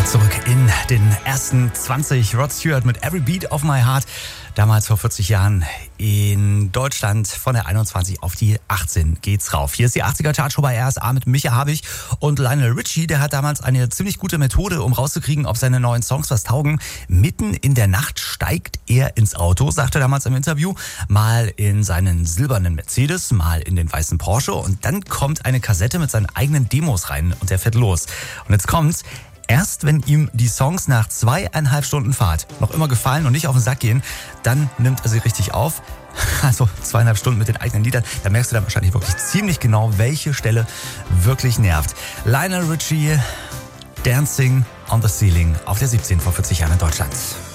wieder zurück in den ersten 20. Rod Stewart mit Every Beat of My Heart. Damals vor 40 Jahren in Deutschland von der 21 auf die 18 geht's rauf. Hier ist die 80er Chartshow bei RSA mit Micha Habich und Lionel Richie. Der hat damals eine ziemlich gute Methode, um rauszukriegen, ob seine neuen Songs was taugen. Mitten in der Nacht steigt er ins Auto, sagte er damals im Interview, mal in seinen silbernen Mercedes, mal in den weißen Porsche und dann kommt eine Kassette mit seinen eigenen Demos rein und der fährt los. Und jetzt kommt's. Erst wenn ihm die Songs nach 2,5 Stunden Fahrt noch immer gefallen und nicht auf den Sack gehen, dann nimmt er sie richtig auf. Also 2,5 Stunden mit den eigenen Liedern. Da merkst du dann wahrscheinlich wirklich ziemlich genau, welche Stelle wirklich nervt. Lionel Richie, Dancing on the Ceiling auf der 17 vor 40 Jahren in Deutschland.